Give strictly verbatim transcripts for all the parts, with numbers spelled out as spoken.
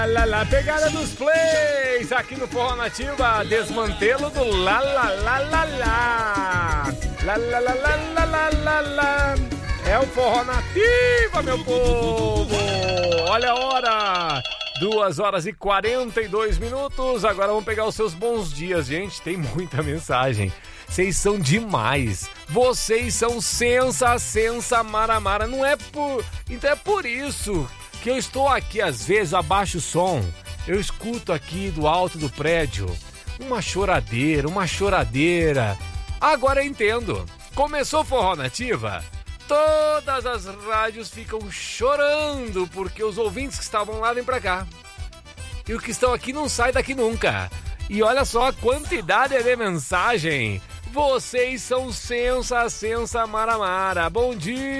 Lá, lá, pegada dos plays aqui no Forró Nativa, desmantelo do lá, lá, lá, lá, lá. Lá, lá, lá, lá, lá, lá, lá, lá. É o Forró Nativa, meu povo. Olha a hora. Duas horas e quarenta e dois minutos. Agora vamos pegar os seus bons dias, gente. Tem muita mensagem. Vocês são demais. Vocês são sensa, sensa, maramara. Não é por... Então é por isso que eu estou aqui, às vezes, abaixo o som. Eu escuto aqui do alto do prédio uma choradeira, uma choradeira. Agora eu entendo. Começou Forró Nativa, todas as rádios ficam chorando porque os ouvintes que estavam lá vêm pra cá. E os que estão aqui não saem daqui nunca. E olha só a quantidade de mensagem. Vocês são sensa, sensa, maramara. Bom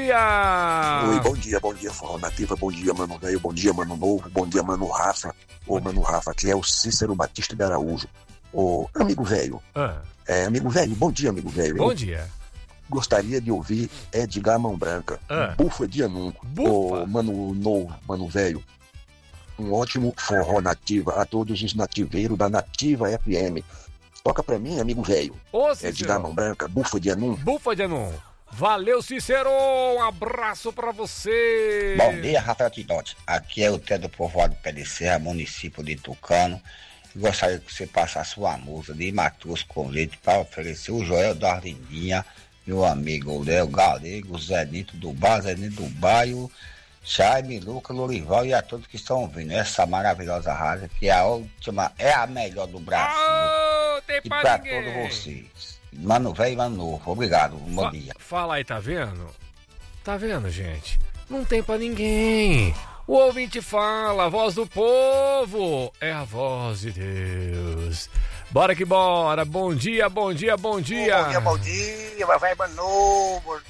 dia! Oi, bom dia, bom dia, Forró Nativa, bom dia, Mano Velho, bom dia, Mano Novo, bom dia, Mano Rafa. Ô, Mano Rafa, aqui é o Cícero Batista de Araújo. Ô, amigo velho. Ah. É, amigo velho, bom dia, amigo velho. Bom dia. Gostaria de ouvir Edgar Mão Branca, Ah. Bufa de Anunco. Ô, Mano Novo, Mano Velho. Um ótimo Forró Nativa a todos os nativeiros da Nativa F M. Toca pra mim, amigo velho. Ô, Edgar Mão Branca, Bufa de Anum. Bufa de Anum. Valeu, Cícero. Um abraço pra você. Bom dia, Rafael Tidote. Aqui é o Té do Povoado Pé de Serra, município de Tucano. Gostaria que você passasse uma música de Matheus com leite para oferecer o Joel da Ardinha, meu amigo Léo Galego, Zé Nito do Bar, Zé Nito do Bairro, Jaime, Lucas, Lorival e a todos que estão ouvindo essa maravilhosa rádio, que é a última, é a melhor do Brasil. Oh, tem e pra para ninguém. todos vocês. Mano velho e mano novo. Obrigado. Bom Fa- dia. Fala aí, tá vendo? Tá vendo, gente? Não tem pra ninguém. O ouvinte fala, a voz do povo é a voz de Deus. Bora que bora. Bom dia, bom dia, bom dia. Bom dia, bom dia, vai, vai, Manu, bom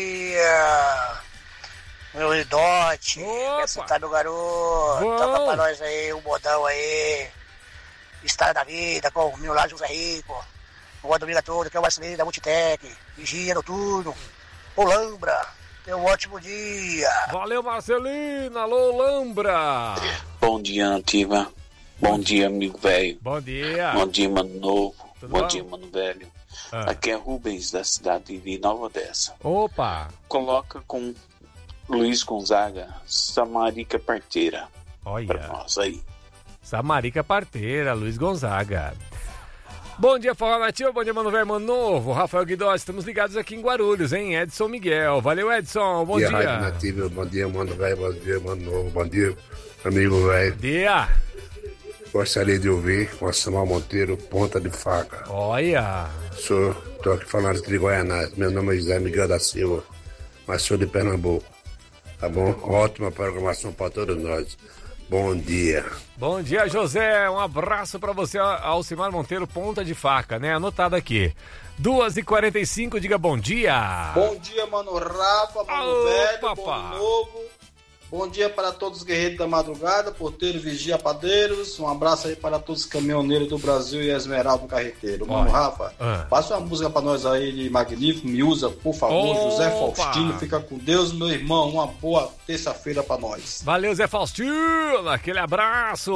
dia. Meu Ridote, essa tá do garoto, Bom. toca pra nós aí, o modão aí. Estrada da vida, com o meu lado José Rico. Boa domingo a todos, que é o Marcelinho da Multitec, Vigia Noturno, Olambra, tenha um ótimo dia. Valeu, Marcelina, alô, Lambra. Bom dia, Nativa. Bom dia, amigo velho. Bom dia. Bom dia, mano novo. Tudo Bom bom? dia, mano velho. Ah. Aqui é Rubens, da cidade de Nova Odessa. Opa. Coloca com Luiz Gonzaga, Samarica Parteira. Olha. Pra nós aí. Samarica Parteira, Luiz Gonzaga. Bom dia, Forró Nativa, bom dia, Mano Velho, Mano Novo, Rafael Guidó, estamos ligados aqui em Guarulhos, hein? Edson Miguel, valeu, Edson, bom dia. Bom dia, Rádio Nativa, bom dia, Mano Velho, bom dia, Mano Novo, bom dia, amigo velho. Bom dia. Gostaria de ouvir com a Samuel Monteiro, Ponta de Faca. Olha. Sou, tô aqui falando de Goianás, meu nome é José Miguel da Silva, mas sou de Pernambuco, tá bom? Ótima programação para todos nós. Bom dia. Bom dia, José. Um abraço pra você, Alcimar Monteiro, Ponta de Faca, né? Anotado aqui. duas e quarenta e cinco, diga bom dia. Bom dia, Mano Rafa, Mano Ô, Velho, papá. Mano Novo. Bom dia para todos os guerreiros da madrugada, porteiros, vigia, padeiros. Um abraço aí para todos os caminhoneiros do Brasil e Esmeralda no Carreteiro. Mano Olha. Rafa, Ah. passa uma música para nós aí de Magnífico, me usa, por favor. Opa. José Faustino, fica com Deus, meu irmão. Uma boa terça-feira para nós. Valeu, Zé Faustino, aquele abraço.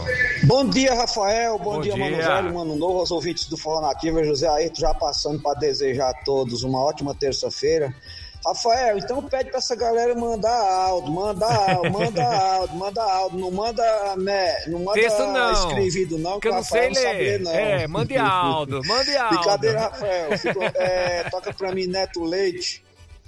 Bom dia, Rafael. Bom, Bom dia, Mano dia. Velho, Mano Novo, aos ouvintes do Forró Nativa. José Ayrton já passando para desejar a todos uma ótima terça-feira. Rafael, então pede pra essa galera mandar áudio, mandar áudio, manda áudio, manda áudio, não manda, né, não manda Texto não, escrevido não, que eu o não sei Rafael não sabe ler. ler, não. É, mande áudio, mande áudio. Brincadeira, Rafael. Fico, é, toca pra mim, Neto Leite.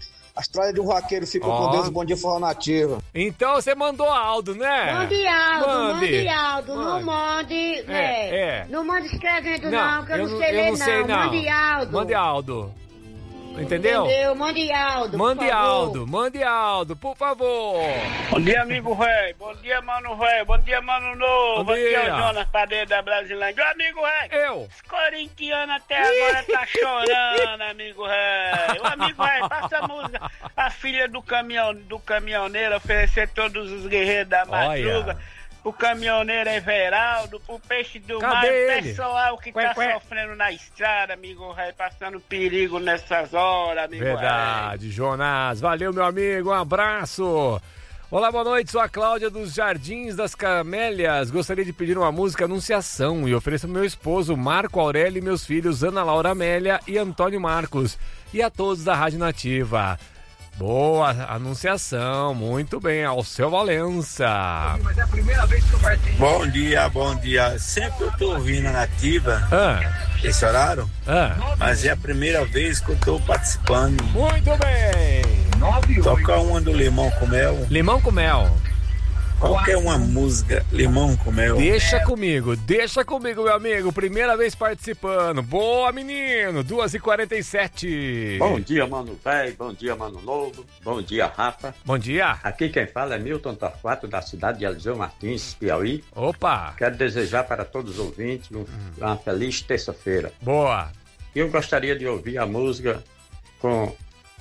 A história de um vaqueiro ficou Ó. com Deus, bom dia, Forró Nativa. Então você mandou áudio, né? Mande áudio, Mande. mande áudio, não Mande. mande, né? É, é. Não mande escrevendo não, que eu, não sei eu ler não sei, não. Mande áudio. Mande áudio. Entendeu? Entendeu? Mande áudio, Mande por favor. áudio, mande áudio, por favor. Bom dia, amigo velho. Bom dia, mano velho. Bom dia, mano novo. Bom Bom dia, dia. Jonas Padeiro da Brasilândia. Ô, amigo velho. Eu. Os corintianos até agora tá chorando, amigo velho. Ô, amigo velho, passa a música. A filha do, caminhão, do caminhoneiro oferecer todos os guerreiros da madruga. O caminhoneiro Everaldo, o peixe do Cadê mar, ele? o pessoal que Quê, tá quê? sofrendo na estrada, amigo velho, passando perigo nessas horas, amigo velho. Verdade, Jonas. Valeu, meu amigo. Um abraço. Olá, boa noite, sou a Cláudia dos Jardins das Camélias. Gostaria de pedir uma música Anunciação e ofereço ao meu esposo Marco Aurélio e meus filhos Ana Laura Amélia e Antônio Marcos e a todos da Rádio Nativa. Boa Anunciação, muito bem, ao seu Valença. Mas é a primeira vez que eu participo. Bom dia, bom dia. Sempre eu tô ouvindo a Nativa, ah. esse horário, ah. mas é a primeira vez que eu tô participando. Muito bem. Toca uma do Limão com Mel. Limão com Mel. Qualquer uma música, Limão com Mel. Deixa comigo, deixa comigo, meu amigo. Primeira vez participando. Boa, menino. duas e quarenta e sete. Bom dia, mano velho. Bom dia, mano novo. Bom dia, Rafa. Bom dia. Aqui quem fala é Milton Torquato, da cidade de Eliseu Martins, Piauí. Opa. Quero desejar para todos os ouvintes uma feliz terça-feira. Boa. Eu gostaria de ouvir a música com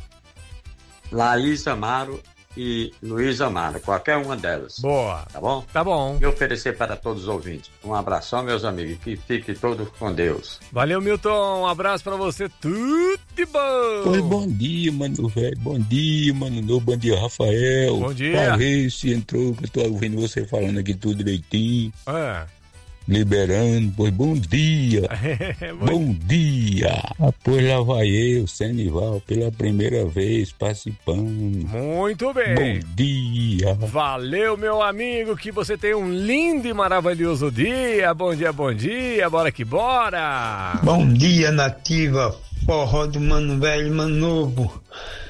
Laís Amaro e Luiz Amaro, qualquer uma delas. Boa. Tá bom? Tá bom. E oferecer para todos os ouvintes. Um abração, meus amigos. Que fique todos com Deus. Valeu, Milton. Um abraço pra você. Tudo de bom. Pois bom dia, mano velho. Bom dia, mano novo. Bom dia, Rafael. Bom dia. Pra ver se entrou, que eu tô ouvindo você falando aqui tudo direitinho. É. Liberando, pois bom dia. Bom dia. Ah, pois lá vai eu, Senival, pela primeira vez participando. Muito bem. Bom dia. Valeu, meu amigo, que você tenha um lindo e maravilhoso dia. Bom dia, bom dia, bora que bora. Bom dia, Nativa, forró do Mano Velho e Mano Novo.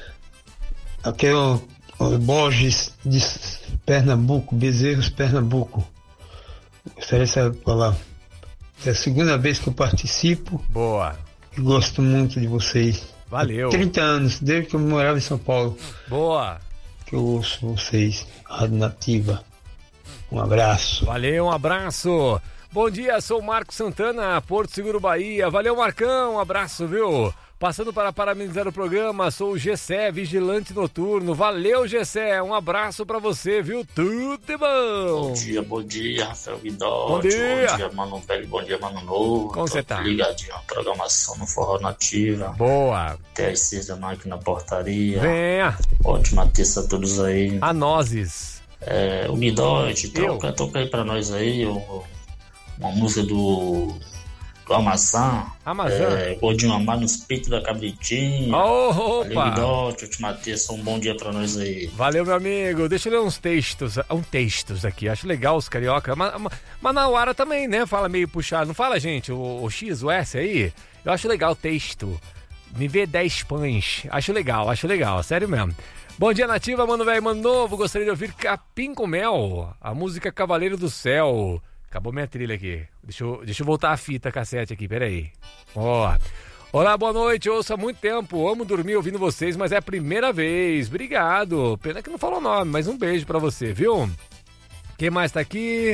Aqui é o, o Borges de Pernambuco, Bezerros, Pernambuco. Gostaria de falar. É a segunda vez que eu participo. Boa. E gosto muito de vocês. Valeu. Há trinta anos, desde que eu morava em São Paulo. Boa. Que eu ouço vocês, Rádio Nativa. Um abraço. Valeu, um abraço. Bom dia, sou o Marco Santana, Porto Seguro, Bahia. Valeu, Marcão, um abraço, viu? Passando para parabenizar o programa, sou o Gessé, vigilante noturno. Valeu, Gessé, um abraço pra você, viu? Tudo de bom. Bom dia, bom dia, Rafael Guidotti. Bom dia. Bom dia, Mano Velho, bom dia, Mano Novo. Como você tá? Ligadinho na programação no Forró Nativa. Boa. Até às seis da noite aqui na portaria. Venha. Ótima terça a todos aí. A nozes. É, o Guidotti, toca, toca aí pra nós aí, o, uma música do... do Amazã, Amazã. É, Gordinho Amar nos peitos da cabritinha. Oh, opa. Valeu, Guidotti, última terça, um bom dia pra nós aí. Valeu, meu amigo. Deixa eu ler uns textos, um textos aqui. Acho legal os carioca. Mas, mas na hora também, né? Fala meio puxado. Não fala, gente, o, o X, o S aí? Eu acho legal o texto. Me vê dez pães. Acho legal, acho legal. Sério mesmo. Bom dia, Nativa, mano velho, mano novo. Gostaria de ouvir Capim com Mel, a música Cavaleiro do Céu. Acabou minha trilha aqui. Deixa eu, deixa eu voltar a fita cassete aqui, peraí. Ó. Olá, boa noite. Ouço há muito tempo. Amo dormir ouvindo vocês, mas é a primeira vez. Obrigado. Pena que não falou o nome, mas um beijo pra você, viu? Quem mais tá aqui?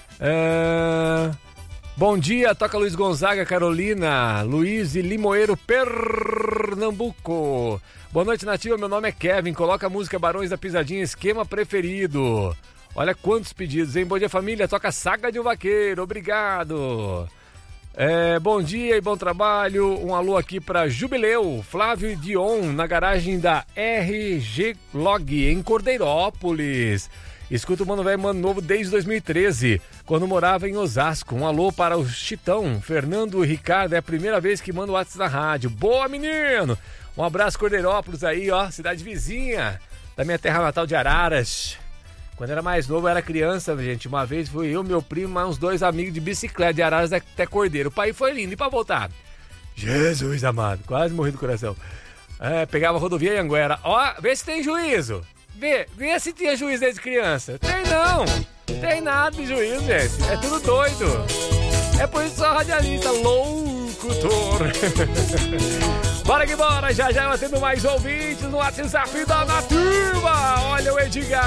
É... Bom dia, toca Luiz Gonzaga, Carolina. Luiz e Limoeiro, Pernambuco. Boa noite, Nativa. Meu nome é Kevin. Coloca a música Barões da Pisadinha, esquema preferido. Olha quantos pedidos, hein? Bom dia, família. Toca Saga de um Vaqueiro. Obrigado. É, bom dia e bom trabalho. Um alô aqui para Jubileu, Flávio e Dion, na garagem da R G Log, em Cordeirópolis. Escuta o Mano Velho Mano Novo desde dois mil e treze, quando morava em Osasco. Um alô para o Chitão, Fernando e Ricardo. É a primeira vez que mando o WhatsApp na rádio. Boa, menino! Um abraço, Cordeirópolis aí, ó. Cidade vizinha da minha terra natal de Araras. Quando era mais novo, eu era criança, gente. Uma vez fui eu, meu primo, mais uns dois amigos de bicicleta de Araras até Cordeiro. O pai foi lindo. E pra voltar? Jesus amado, quase morri do coração. É, pegava a rodovia Anhanguera. Ó, vê se tem juízo. Vê, vê se tinha juízo desde criança. Tem não. Tem nada de juízo, gente. É tudo doido. É por isso que sou radialista, locutor. Bora que bora, já já eu atendo mais ouvintes no WhatsApp da Nativa. Olha o Edgar.